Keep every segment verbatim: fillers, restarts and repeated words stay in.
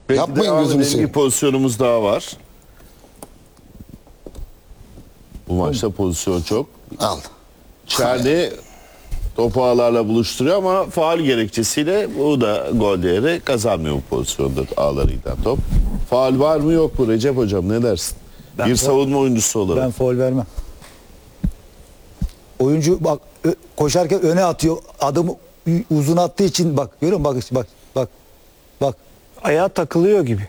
Peki Yapmayın devam gözünü edelim. seveyim. Bir pozisyonumuz daha var. Bu maçta pozisyon çok. Al. Çerni topu ağlarla buluşturuyor ama faul gerekçesiyle bu da gol değeri kazanmıyor bu pozisyonda ağlarıyla top. Faul var mı yok mu Recep hocam, ne dersin? Ben bir faul- savunma oyuncusu olarak. Ben faul vermem. Oyuncu bak ö- koşarken öne atıyor. Adımı ü- uzun attığı için bak görüyor musun? Bak işte bak bak bak Ayağa takılıyor gibi.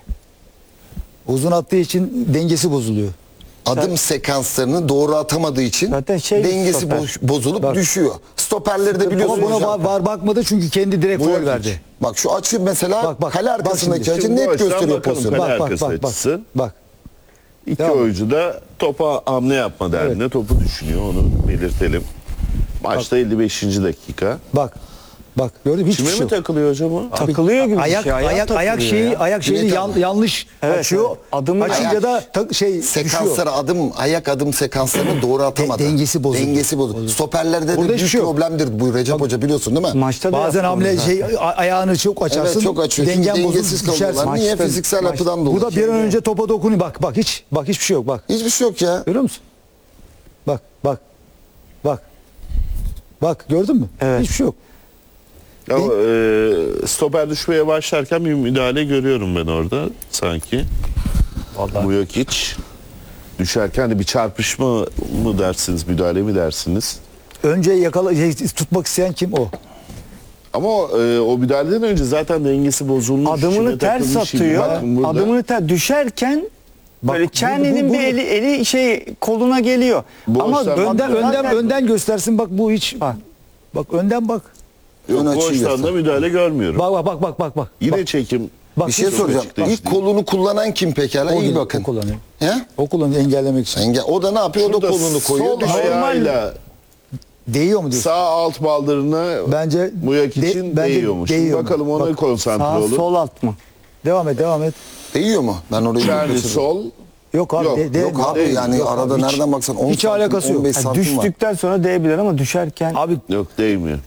uzun attığı için dengesi bozuluyor. Adım sekanslarını doğru atamadığı için Zaten şey bir dengesi stoper. boz- bozulup Bak. düşüyor. Stoperleri de biliyorsun Ama buna hocam. var, var bakmadı çünkü kendi direkt Bu faul yok hiç. verdi. Bak şu açı mesela Bak, bak. kale Bak arkasındaki şimdi. açı Şimdi bu net açıdan gösteriyor bakalım. pozisyonu. Kale Bak bak arkası bak bak. açısı. Bak. İki Devam. oyuncu da topa hamle yapma derdinde, topu düşünüyor, onu belirtelim. Maçta elli beşinci dakika. Bak. Bak gördün mü? Hiçbir Kime şey mi yok. takılıyor hocam o? Takılıyor gibi bir Ayak şey, ayağa ayak ayak takılıyor şeyi ya. ayak şeyini Bilet yan- ama. yanlış Evet, açıyor. evet. Adımı- Açınca Ayak- da ta- şey düşüyor. Sekansları adım ayak adım sekanslarını doğru atamadı. dengesi bozuldu. Dengesi bozuldu. Stoperlerde de Burada büyük hiçbir şey yok. problemdir bu Recep Hoca, biliyorsun değil mi? Maçta da Bazen yaptı hamle onu şey a- ayağını çok açarsın. Evet, çok açıyor. Çünkü Dengen dengesiz bozulur düşersin. kalıyorlar. Niye? Maçta- Fiziksel maç- yapıdan dolayı. Burada bir an önce topa dokunuyor. Bak bak hiç bak hiçbir şey yok bak. Hiçbir şey yok ya. Görüyor musun? Bak bak. Bak. Bak gördün mü? Evet. Hiçbir şey yok. Ama e, stoper düşmeye başlarken bir müdahale görüyorum ben orada sanki. Vallahi. Bu yok hiç. Düşerken de bir çarpışma mı dersiniz, müdahale mi dersiniz? Önce yakala şey, tutmak isteyen kim o? Ama o, e, o müdahaleden önce zaten dengesi bozulmuş. Adımını içine ters takılmış gibi. atıyor. Bakın burada. Adımını ters düşerken Bak, böyle bu- Çerni'nin bu- bu- bir eli, eli şey koluna geliyor. Bu Ama açıdan- Önden Zaten- önden önden göstersin bak bu hiç. Bak. Bak önden bak. Yok, Ön bu açıyı açıdan da göster. müdahale görmüyorum. Bak bak bak bak bak bak. Yine bak, çekim. bak, Bir şey hiç- soracağım. açıklayıcı İlk değil. kolunu kullanan kim pekala? O İyi değil, bakın. o kullanıyor. He? O kullanıyor engellemek için. Enge- O da ne yapıyor? O da Burada kolunu koyuyor. sol düşüyor. ayağıyla Değiyor mu diyorsun? sağ alt baldırına Bence Muyak de- için bence değiyormuş. Şimdi değiyor. bakalım ona Bak, konsantre Sağ olun. sol alt mı? Devam et devam et. Değiyor mu? Ben orayı Çerni kaçırdım. sol. Yok abi. Yok, de- de- Yok abi Değil, yani yok arada abi, hiç- nereden baksan on hiç santim, alakası yok. on beş Yani santim var. düştükten sonra değebilir ama düşerken Abi Yok, değmiyor.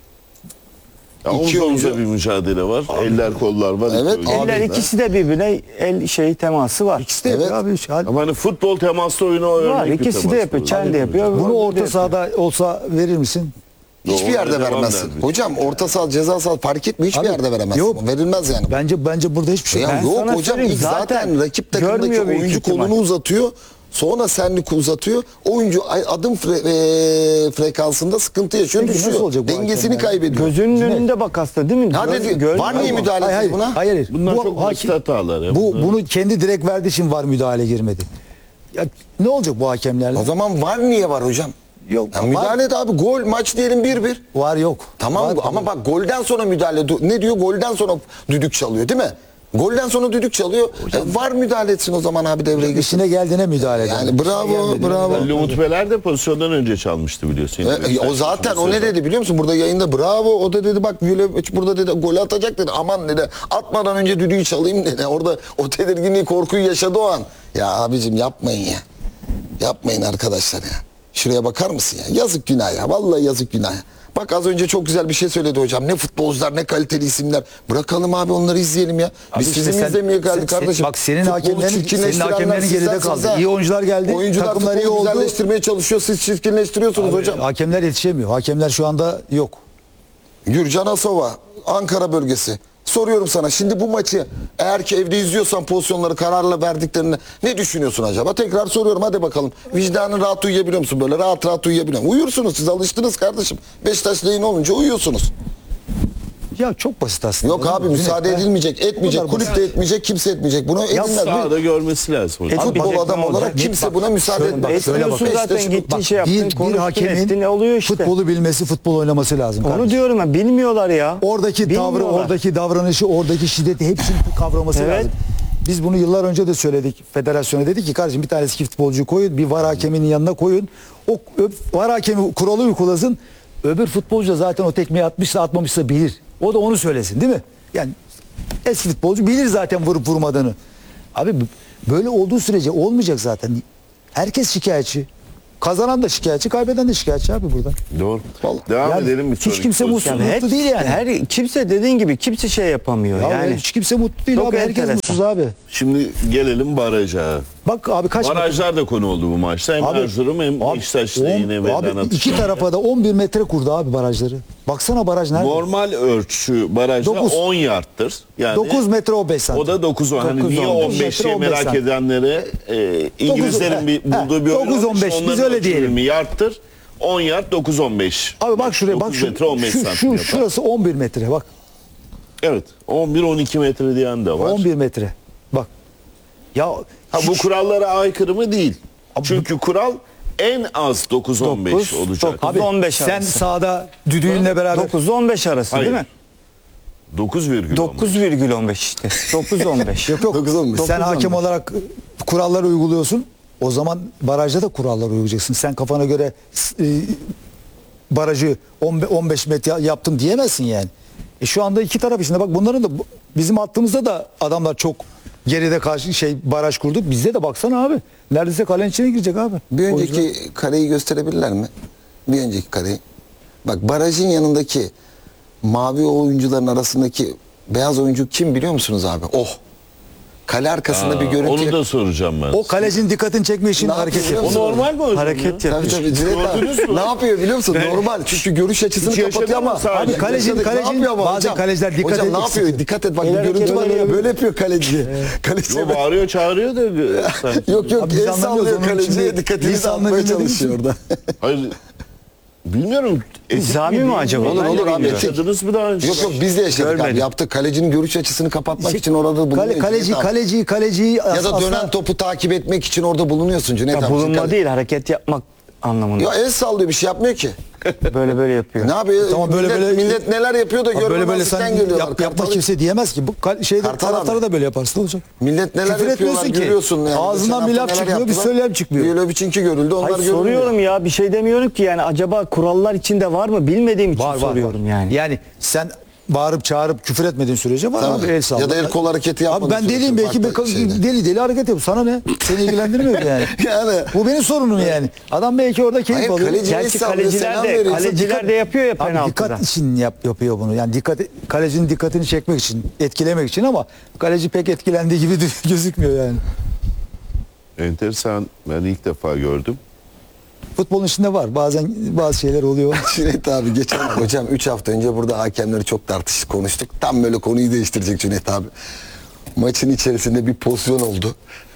Ya İki omuz omuza oyuncu- bir mücadele var. Eller kollar var. Evet, iki oyuncu eller arasında. ikisi de birbirine el şey teması var. ikisi de Evet. yapıyor abi. Hiç- hal- Ama hani futbol temaslı oyunu o Var, örnek bir ikisi de temas yapıyor. bu. Çerni de yapıyor. Bunu o da orta yapıyor. sahada olsa verir misin? Hiçbir Doğru, yerde devam veremezsin. dermiş. Hocam orta saha ceza saha fark etmiyor. Hiçbir Abi, yerde veremezsin. yok. Verilmez yani. Bence bence burada hiçbir şey Ya yok. Ben yok sana hocam söyleyeyim, ilk zaten, zaten rakip takımdaki görmüyor büyük oyuncu ihtimal. kolunu uzatıyor. Sonra senlik uzatıyor. Oyuncu ay- adım fre, e, frekansında sıkıntı yaşıyor, Peki nasıl düşüyor. olacak bu Dengesini hakemler? kaybediyor. Gözünün Cüneyt. önünde bak aslında değil mi? Hadi Gör- di- görmüyor var niye mu? müdahale Hayır hayır. buna? Hayır. hayır. Bunlar Bu çok basit hakem- hatalar. ya. Bu Bunlar- bunu kendi direkt verdiği için var müdahale girmedi. Ya ne olacak bu hakemlerle? O zaman var niye var hocam? Yok. Ya var, müdahale et abi, gol maç diyelim bir bir. var yok. Tamam Var, ama bak golden sonra müdahale du- ne diyor? Golden sonra düdük çalıyor değil mi? Golden sonra düdük çalıyor. E, var müdahale etsin o zaman abi, devreye girsin. işine geldiğine müdahale eder. Yani İşine bravo, gelmediğine bravo. müdahale eder. Umut Beler de pozisyondan önce çalmıştı biliyorsun. E, e, o zaten o ne dedi biliyor musun? Burada yayında bravo, o da dedi bak Yüleviç burada dedi gol atacak dedi. Aman dedi atmadan önce düdüğü çalayım dedi. Orada o tedirginliği, korkuyu yaşadı o an. Ya abicim yapmayın ya. Yapmayın arkadaşlar ya. Şuraya bakar mısın ya? Yazık günah ya. Vallahi yazık günah ya. Bak az önce çok güzel bir şey söyledi hocam. Ne futbolcular, ne kaliteli isimler. Bırakalım abi, onları izleyelim ya. Abi Biz işte sizi mi sen- izlemeye geldik sen- kardeşim? bak senin Futbolu hakemlerin- senin çirkinleştirenler hakemlerin geride sizden, kaldı. sizden. İyi oyuncular geldi, Oyuncular takımlar iyi futbolu oldu. güzelleştirmeye çalışıyor. Siz çirkinleştiriyorsunuz hocam. Hakemler yetişemiyor. Hakemler şu anda yok. Gürcan Asova, Ankara bölgesi. Soruyorum sana, şimdi bu maçı eğer ki evde izliyorsan pozisyonları kararla verdiklerini ne düşünüyorsun acaba? Tekrar soruyorum, hadi bakalım. Vicdanın rahat uyuyabiliyor musun böyle? Rahat rahat uyuyabiliyor musun? Uyursunuz, siz alıştınız kardeşim. Beşiktaş lehine olunca uyuyorsunuz. Ya çok basit aslında. Yok abi, müsaade Cüneyt, edilmeyecek, etmeyecek, Bu kadar kulüp de etmeyecek, kimse etmeyecek. Bunu edilmez. Sahada görmesi lazım hocam. Et- Futbol Etmeyecek, adam ne olarak olacak? kimse Bak, buna müsaade şöyle etmez. bak, şöyle Etmiyorsun bak. zaten, Beşiktaş'ın- gittin Bak, şey yaptın, bir, bir konuştun, hakemin ettin, oluyor işte. futbolu bilmesi, futbol oynaması lazım. Onu kardeşim. diyorum ya, bilmiyorlar ya. Oradaki tavrı, Bilmiyorlar. oradaki davranışı, oradaki şiddeti hepsini kavraması Evet. lazım. Biz bunu yıllar önce de söyledik. Federasyona dedik ki kardeşim bir tanesi iki futbolcuyu koyun, bir var hakeminin yanına koyun. O öp- var hakemi kuralı uygulasın. Öbür futbolcu da zaten o tekmeyi atmışsa atmamışsa bilir. O da onu söylesin değil mi? Yani eski futbolcu bilir zaten vurup vurmadığını. Abi böyle olduğu sürece olmayacak zaten. Herkes şikayetçi. kazanan da şikayetçi, kaybeden de şikayetçi abi burada. Doğru. Devam Yani edelim bir hiç sonraki kimse pozisyon. mutsuz Yani mutlu değil yani. Her kimse dediğin gibi kimse şey yapamıyor Ya yani. hiç kimse mutlu değil Çok abi. Herkes enteresan. mutsuz abi. Şimdi gelelim baraja. Bak abi kaç Barajlar da konu oldu bu maçta. Hem Abi, Erzurum hem abi, Beşiktaş'ta on- yine abi meydan iki atışıyor. tarafa da on bir metre kurdu abi barajları. Baksana baraj nerede? Normal ölçü barajda Dokuz. on yardtır. Yani dokuz metre o beş santim. o da dokuz on. Hani dokuz, niye on beş on beşi metre, on beş merak santim. edenlere e, İngilizlerin bir he, bulduğu bir dokuz on beş, biz öyle diyelim. Yardtır. on yard dokuz on beş. Abi bak şuraya bak dokuz şu, metre on beş şu, santim şu yapar. şurası on bir metre bak. Evet. on bir on iki metre diyen de var. on bir metre. Bak. Ya Ha, bu hiç- kurallara aykırı mı değil. Çünkü kural en az dokuz on beş dokuz, olacak. dokuz. abi on beş sen arası. sahada düdüğünle beraber dokuz on beş arası Hayır. değil mi? dokuz virgül on beş. dokuz virgül on beş işte. dokuz on beş. yok yok. dokuz on beş. Sen dokuz on hakem beş. olarak kuralları uyguluyorsun. O zaman barajda da kuralları uygulayacaksın. Sen kafana göre e, barajı on beş metre yaptım diyemezsin yani. E şu anda iki taraf içinde bak bunların da bu- bizim attığımızda da adamlar çok geride karşı şey baraj kurduk. Bizde de baksana abi. Neredeyse kalenin içine girecek abi. Bir Oyuncular. önceki kareyi gösterebilirler mi? Bir önceki kareyi. Bak barajın yanındaki mavi oyuncuların arasındaki beyaz oyuncu kim biliyor musunuz abi? Oh. Kale arkasında bir görüntü. Onu da soracağım ben. O kalecinin dikkatini çekmek için Ne hareket yapıyor yapıyor. O normal mi hocam? Hareket ya? Tabii yapıyor. tabii Cüneyt abi. Gördünüz mü? Ne yapıyor biliyor musun? Normal. Çünkü görüş açısını Hiç yaşadın kapatıyor mı ama. sadece? Abi kaleci- Yaşadık. Ne kaleci- yapıyor ama bazen hocam? kaleciler dikkat Hocam ne etmek yapıyor? istiyor. Dikkat et bak El bir görüntü hareketi var. böyle Böyle yapıyor kaleci. Kaleci Yo, bağırıyor çağırıyor da. sanki. Yok yok Abi biz el anlamıyoruz, sallıyor onun kaleciye içinde dikkatini lisanla dağıtmaya dinlediğimiz çalışıyor için. orada. Hayır. Bilmiyorum. Nizami mi acaba? Olur, Ben de olur abi. bilmiyorum. Yaşadınız mı daha önce? Yok yok biz de yaşadık abi. Görmedim. Yaptık. Kalecinin görüş açısını kapatmak için orada bulunuyor. Kale, kaleci, Cüneyt abi. kaleci, kaleci Ya da dönen topu takip etmek için orada bulunuyorsun Cüneyt Ya abi. bulunma Kale- değil hareket yapmak anlamında. Ya el sallıyor bir şey yapmıyor ki. Böyle böyle yapıyor. Ne yapıyor? Tamam, böyle millet, böyle- millet neler yapıyor da Abi böyle böyle görmemezlikten sen geliyorlar. yap, yapma Kartal- kimse diyemez ki. Bu kal- şeyde Kartal abi. taraftarı da böyle yaparsın ne olacak? Millet neler Küfür yapıyorlar etmiyorsun ki. görüyorsun yani. Ağzından Geçen bir hafta laf neler çıkmıyor, bir yaptılar? söyleyen çıkmıyor. Biyelovic'inki görüldü onlar Hayır, görülmüyor. soruyorum ya bir şey demiyorum ki yani acaba kurallar içinde var mı bilmediğim için Var var soruyorum var. yani. Yani sen bağırıp çağırıp küfür etmediğin sürece var Tabii. abi el salla. Ya da el kol hareketi Abi yapmadığın ben deliyim sürece belki farklı bir- şeyde. deli deli hareket yapıyorum. Sana ne? Seni ilgilendirmiyor yani. Yani. Bu benim sorunum yani. Adam belki orada keyif Hayır, alıyor. kaleci- Gerçi sallıyor, kaleciler selam de veriyor. kaleciler Dikkat- de yapıyor ya Abi penaltıda. dikkat için yap, yapıyor bunu. Yani dikkat kalecinin dikkatini çekmek için, etkilemek için ama kaleci pek etkilendiği gibi gözükmüyor yani. Enteresan. Ben ilk defa gördüm. Futbolun içinde var. Bazen bazı şeyler oluyor. Cüneyt abi geçen hocam üç hafta önce burada hakemleri çok tartıştık konuştuk. Tam böyle konuyu değiştirecek Cüneyt abi. Maçın içerisinde bir pozisyon oldu.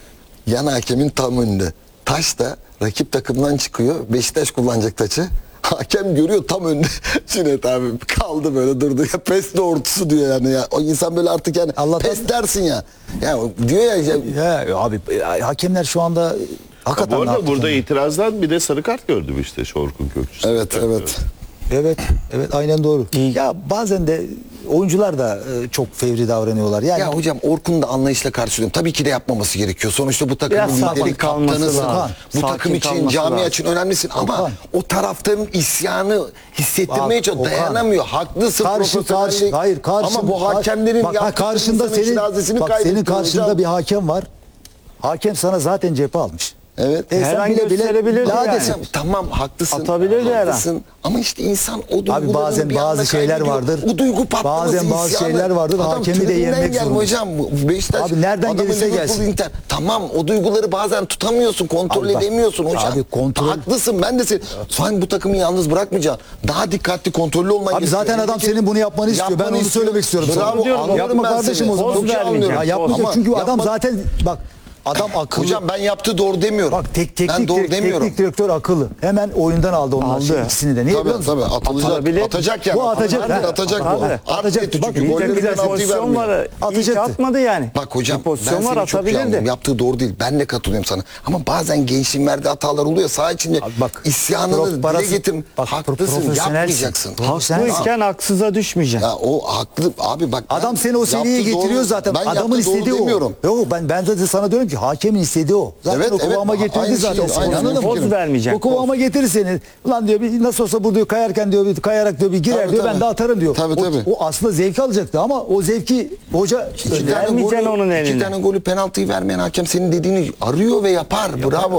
Yan hakemin tam önünde. Taş da rakip takımdan çıkıyor. Beşiktaş kullanacak taçı. Hakem görüyor tam önünde. Cüneyt abi kaldı böyle durdu. Ya pes doğrultusu diyor yani ya. O insan böyle artık yani Allah'tan- pes dersin ya. Ya diyor ya, ya ya abi ya, hakemler şu anda hakikaten Bu ne arada yaptı burada yani? itirazdan bir de sarı kart gördüm işte Orkun Kökçü. evet evet. Evet, evet aynen doğru. Ya bazen de oyuncular da e, çok fevri davranıyorlar. Yani Ya hocam Orkun'u da anlayışla karşılıyorum. Tabii ki de yapmaması gerekiyor. Sonuçta bu takımın Biraz sakin lideri, kalması kaptanısın. lazım. Bu Sakin takım için, kalması camia lazım. için önemlisin. Ama Okan. o taraftarın isyanı hissettirmeye Bak, çalışıyor. Okan. Dayanamıyor. Haklısın. karşı karşı profesyonellik. hayır karşı Ama bu hakemlerin bak, yaptığı karşında insanın senin şirazesini bak senin kaybettiriyor karşında hocam. bir hakem var. Hakem sana zaten cephe almış. Evet. E, Her sen an bile bile gösterebilirdi la yani. desin. Hocam, tamam haklısın. Atabilirdi her an. haklısın. Ama işte insan o duyguların bazen bir anda bazı şeyler kaybediyor. vardır. O duygu patlaması Bazen bazı isyanı. şeyler vardır, Adam hakemi de tribünden yenmek gelme zorunda. hocam. Bu Beşiktaş, Abi nereden adamın gelirse Liverpool, gelsin. Inter. Tamam o duyguları bazen tutamıyorsun, kontrol Abi bak, edemiyorsun hocam. abi kontrol- Haklısın ben de sen. Sen bu takımı yalnız bırakmayacaksın. Daha dikkatli, kontrollü olman Abi gerekiyor. zaten adam Peki, senin bunu yapmanı istiyor. Ben yapmanı onu istiyor. söylemek istiyorum sana. Bravo, diyorum, anlıyorum yapma ben kardeşim seni. o zaman. Çok iyi Poz anlıyorum. vermeyeceksin. Ya yapmayacak Ama çünkü adam yapma- zaten bak adam akıllı. Hocam ben yaptığı doğru demiyorum. Bak tek, teknik, ben doğru direkt- demiyorum. teknik direktör akıllı. Hemen oyundan aldı onlar Aldı. şey, ikisini de. Niye biliyor Tabii musun? tabii atılacak. Atılabilir. Atacak yani. Bu atacak, Atılabilir, ha. atacak bu. Tabii. Art Atacaktı. etti Bak, çünkü. bir Golleri Güzel penaltıyı pozisyon vermiyor. var. İyi ki Atacaktı. atmadı yani. Bak hocam Bir pozisyon ben var seni çok iyi atabilirdi. anlıyorum. Yaptığı doğru değil. Ben de katılıyorum sana. Ama bazen gençliğin verdiği hatalar oluyor. Saha içinde Abi bak, isyanını prof- dile parası- getirin. bak, Haklısın profesyonelsin. yapmayacaksın. Profesyonelsin. Haklıyken haksıza düşmeyeceksin. Ya o haklı abi bak. ben Adam seni o seviyeye yaptığı getiriyor doğru- zaten. Ben Adamın yaptığı doğru istediği o. demiyorum. Yok ben ben de sana diyorum ki hakemin istediği o. Zaten Evet, o kıvama evet. getirdi Aynı zaten. şey, seni, aynı anladın mı? fikrim. Poz vermeyecek. O kıvama getirir seni. Ulan diyor bir nasıl olsa burada diyor, kayarken diyor bir kayarak diyor bir girer Tabii, diyor ben tabii. de atarım diyor. Tabii, o, tabii. o aslında zevk alacaktı ama o zevki hoca İki tane Vermeyeceksin golü- onun iki eline. tane golü penaltıyı vermeyen hakem senin dediğini arıyor ve yapar. Bravo.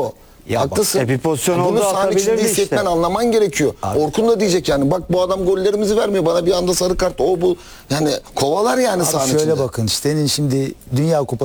Ya bak, Haklısın. e bir pozisyon Bunu oldu, sahanın içinde atabilirdi hissetmen, işte. anlaman gerekiyor. Abi. Orkun da diyecek yani bak bu adam gollerimizi vermiyor. Bana bir anda sarı kart o bu. Yani kovalar yani Abi sahanın şöyle içinde. bakın senin şimdi Dünya Kupası